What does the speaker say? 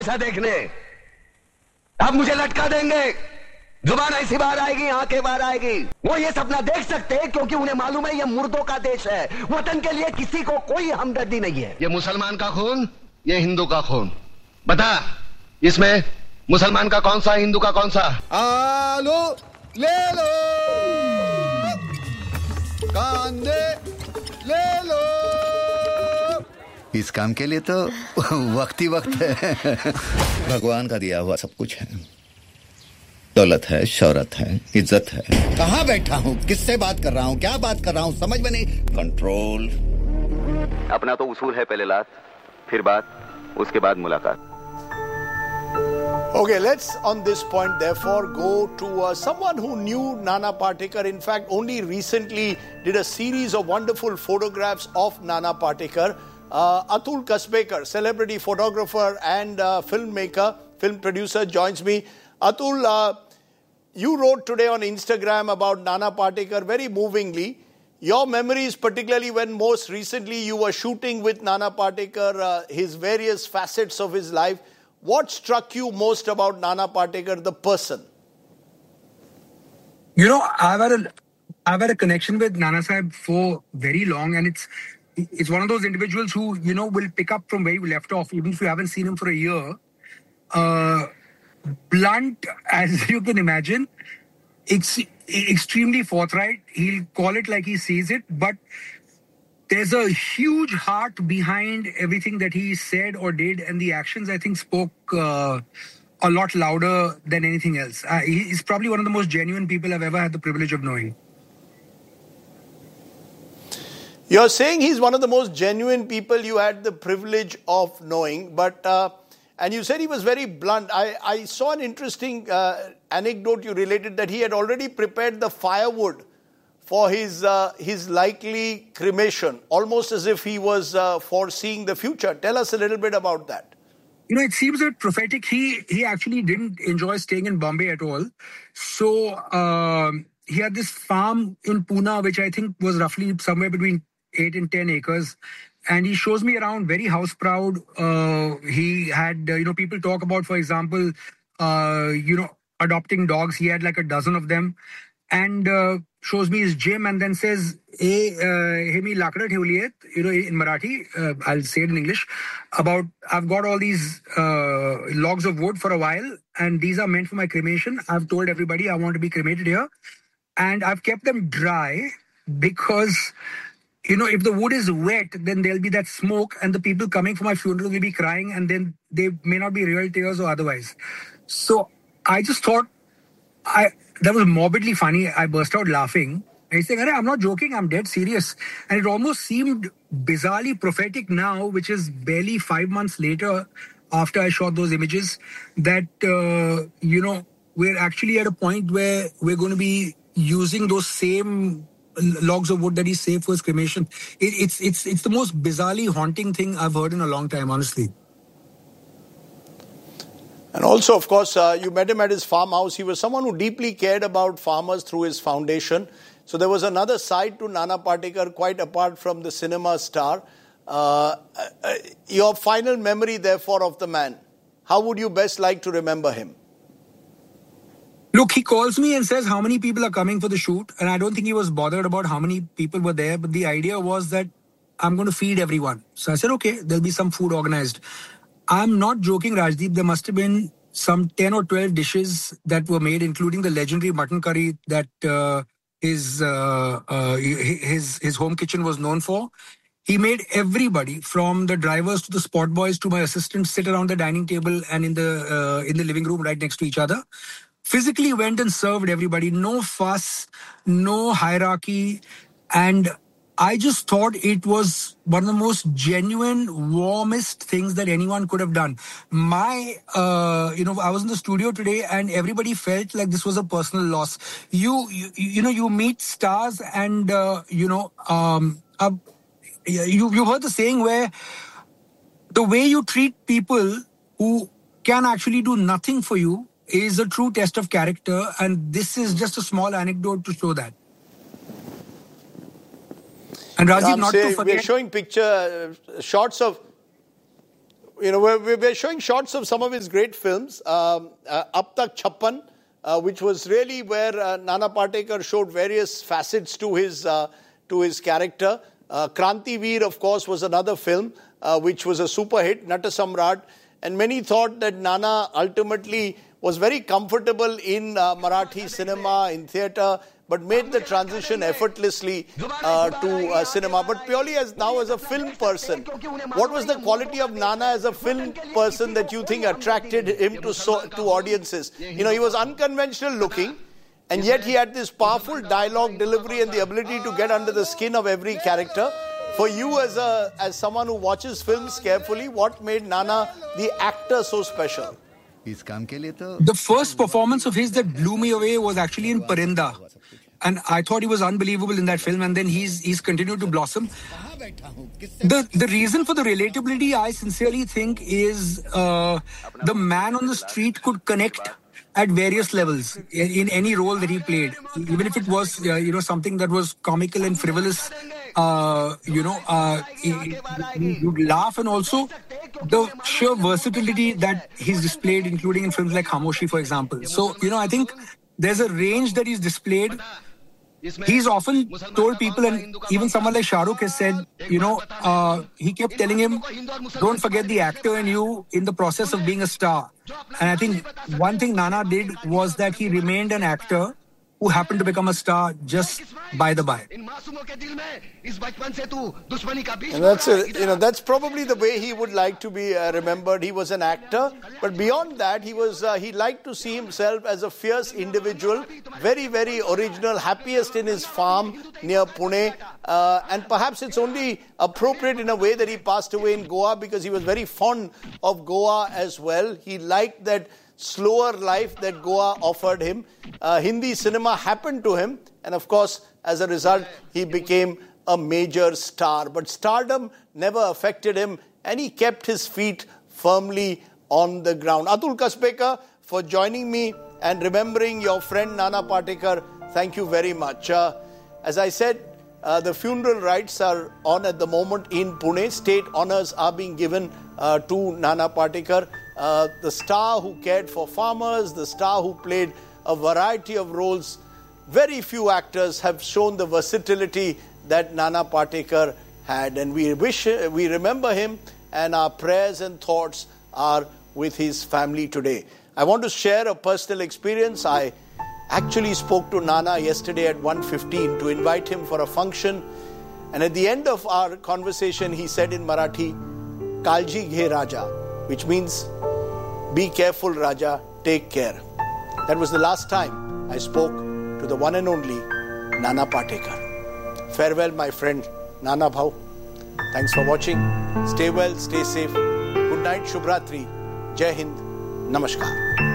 ऐसा देखने अब मुझे लटका देंगे, जुबान ऐसी बाहर आएगी, आंखें बाहर आएगी। वो ये सपना देख सकते हैं क्योंकि उन्हें मालूम है ये मुर्दों का देश है। वतन के लिए किसी को कोई हमदर्दी नहीं है। ये मुसलमान का खून, ये हिंदू का खून। बता, इसमें मुसलमान का कौन सा, हिंदू का कौन सा? आलू ले लो, कांदे ले लो। इस काम के लिए तो वक्त ही वक्त है। भगवान का दिया हुआ सब कुछ है। दौलत है, शौहरत है, इज्जत है। कहाँ बैठा हूँ, किससे बात कर रहा हूँ, क्या बात कर रहा हूँ, समझ में नहीं। कंट्रोल। अपना तो उसूल है, पहले लात, फिर बात, उसके बाद मुलाकात। Okay, let's on this point therefore go to someone who knew Nana Patekar. In fact, only recently did a series of wonderful photographs of Nana Patekar. Atul Kasbekar, celebrity photographer and filmmaker, film producer, joins me. Atul, you wrote today on Instagram about Nana Patekar very movingly. Your memories, particularly when most recently you were shooting with Nana Patekar, his various facets of his life. What struck you most about Nana Patekar, the person? You know, I've had a connection with Nana Sahib for very long, and it's one of those individuals who, you know, will pick up from where you left off, even if you haven't seen him for a year. Blunt, as you can imagine, extremely forthright. He'll call it like he sees it, but there's a huge heart behind everything that he said or did, and the actions, I think, spoke a lot louder than anything else. He's probably one of the most genuine people I've ever had the privilege of knowing. You're saying he's one of the most genuine people you had the privilege of knowing, but and you said he was very blunt. I saw an interesting anecdote you related that he had already prepared the firewood for his likely cremation, almost as if he was foreseeing the future. Tell us a little bit about that. You know, it seems a bit prophetic. He actually didn't enjoy staying in Bombay at all. So he had this farm in Pune, which I think was roughly somewhere between 8 and 10 acres. And he shows me around very house proud. He had, people talk about, for example, adopting dogs. He had like a dozen of them. And shows me his gym and then says, hey, me lakda thevli hai, in Marathi, I'll say it in English, about I've got all these logs of wood for a while and these are meant for my cremation. I've told everybody I want to be cremated here and I've kept them dry because, if the wood is wet, then there'll be that smoke and the people coming for my funeral will be crying and then they may not be real tears or otherwise. So I just thought, that was morbidly funny. I burst out laughing. And he's saying, I'm not joking, I'm dead serious. And it almost seemed bizarrely prophetic now, which is barely 5 months later after I shot those images, that, we're actually at a point where we're going to be using those same logs of wood that he saved for his cremation. It's the most bizarrely haunting thing I've heard in a long time, honestly. And also, of course, you met him at his farmhouse. He was someone who deeply cared about farmers through his foundation. So there was another side to Nana Patekar, quite apart from the cinema star. Your final memory, therefore, of the man. How would you best like to remember him? Look, he calls me and says how many people are coming for the shoot. And I don't think he was bothered about how many people were there. But the idea was that I'm going to feed everyone. So I said, okay, there'll be some food organized. I'm not joking, Rajdeep. There must have been some 10 or 12 dishes that were made, including the legendary mutton curry that his home kitchen was known for. He made everybody, from the drivers to the spot boys to my assistants, sit around the dining table and in the living room right next to each other. Physically went and served everybody. No fuss, no hierarchy. And I just thought it was one of the most genuine, warmest things that anyone could have done. I was in the studio today and everybody felt like this was a personal loss. You meet stars and, you've heard the saying where the way you treat people who can actually do nothing for you is a true test of character. And this is just a small anecdote to show that. And Rajiv, not to forget, we're showing shots of we're showing shots of some of his great films. Ab Tak Chhappan, which was really where Nana Patekar showed various facets to his character. Kranti Veer, of course, was another film which was a super hit, Nata Samrat. And many thought that Nana ultimately was very comfortable in Marathi cinema, in theatre, but made the transition effortlessly to cinema. But purely as a film person, what was the quality of Nana as a film person that you think attracted him to audiences? He was unconventional looking, and yet he had this powerful dialogue delivery and the ability to get under the skin of every character. For you as someone who watches films carefully, what made Nana the actor so special? The first performance of his that blew me away was actually in Parinda. And I thought he was unbelievable in that film, and then he's continued to blossom. The reason for the relatability, I sincerely think, is the man on the street could connect at various levels in any role that he played. Even if it was, something that was comical and frivolous, you'd laugh. And also the sheer versatility that he's displayed, including in films like Khamoshi, for example. So, I think there's a range that he's displayed. He's often told people, and even someone like Shah Rukh has said, he kept telling him, don't forget the actor in you in the process of being a star. And I think one thing Nana did was that he remained an actor who happened to become a star just by the by. And that's that's probably the way he would like to be remembered. He was an actor, but beyond that, he liked to see himself as a fierce individual, very, very original, happiest in his farm near Pune. And perhaps it's only appropriate in a way that he passed away in Goa, because he was very fond of Goa as well. He liked that slower life that Goa offered him. Hindi cinema happened to him, and of course, as a result, he became a major star. But stardom never affected him, and he kept his feet firmly on the ground. Atul Kasbekar, for joining me and remembering your friend Nana Patekar, thank you very much. As I said, the funeral rites are on at the moment in Pune. State honours are being given to Nana Patekar. The star who cared for farmers, the star who played a variety of roles. Very few actors have shown the versatility that Nana Patekar had, and we remember him, and our prayers and thoughts are with his family today. I want to share a personal experience. I actually spoke to Nana yesterday at 1:15 to invite him for a function, and at the end of our conversation he said in Marathi, "Kalji ghe Raja," which means be careful, Raja, take care. That was the last time I spoke to the one and only Nana Patekar. Farewell, my friend Nana Bhau. Thanks for watching. Stay well, stay safe. Good night, Shubhratri. Jai Hind. Namaskar.